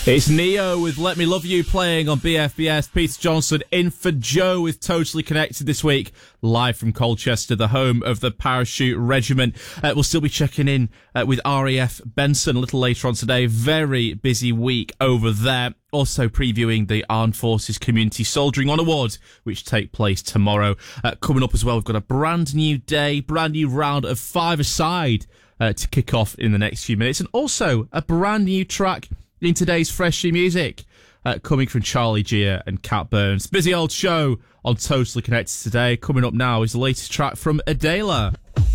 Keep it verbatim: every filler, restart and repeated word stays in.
It's Neo with Let Me Love You playing on B F B S. Peter Johnson in for Joe with Totally Connected this week, live from Colchester, the home of the Parachute Regiment. Uh, we'll still be checking in uh, with R A F Benson a little later on today. Very busy week over there. Also previewing the Armed Forces Community Soldiering On Awards, which take place tomorrow. Uh, coming up as well, we've got a brand new day, brand new round of five-a-side uh, to kick off in the next few minutes. And also a brand new track in today's Fresh New Music, uh, coming from Charlie Gia and Cat Burns. Busy old show on Totally Connected today. Coming up now is the latest track from Adela.